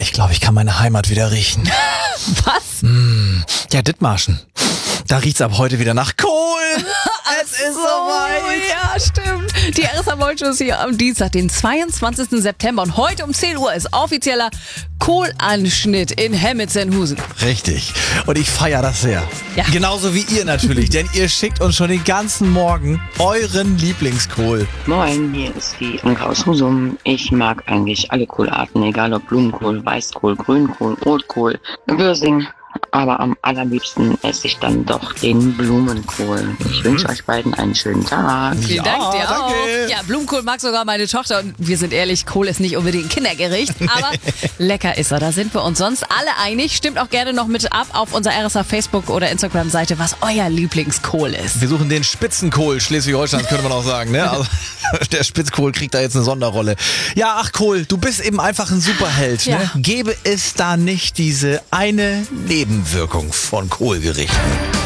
ich glaube, ich kann meine Heimat wieder riechen. Was? Ja, Dithmarschen. Da riecht's ab heute wieder nach Kohl. Es ist soweit. Ja, stimmt. Die RSA Morgenshow ist hier am Dienstag, den 22. September. Und heute um 10 Uhr ist offizieller Kohlanschnitt in Hemmetzenhusen. Richtig. Und ich feiere das sehr. Ja. Genauso wie ihr natürlich, denn ihr schickt uns schon den ganzen Morgen euren Lieblingskohl. Moin, hier ist die Anke aus Husum. Ich mag eigentlich alle Kohlarten, egal ob Blumenkohl, Weißkohl, Grünkohl, Rotkohl, Würsing. Aber am allerliebsten esse ich dann doch den Blumenkohl. Ich wünsche euch beiden einen schönen Tag. Vielen Dank dir danke. auch. Ja, Blumenkohl mag sogar meine Tochter. Und wir sind ehrlich, Kohl ist nicht unbedingt kindergerecht. Aber lecker ist er. Da sind wir uns sonst alle einig. Stimmt auch gerne noch mit ab auf unserer RSA Facebook- oder Instagram-Seite, was euer Lieblingskohl ist. Wir suchen den Spitzenkohl Schleswig-Holsteins, könnte man auch sagen. Ne? Also, der Spitzkohl kriegt da jetzt eine Sonderrolle. Ja, ach Kohl, du bist eben einfach ein Superheld. Ja. Ne? Gäbe es da nicht diese eine Nebenwirkung von Kohlgerichten?